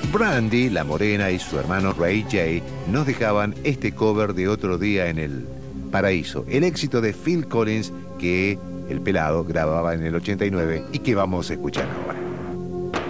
Brandy, la morena, y su hermano Ray J nos dejaban este cover de Otro Día en el Paraíso, el éxito de Phil Collins que el pelado grababa en el 89 y que vamos a escuchar ahora.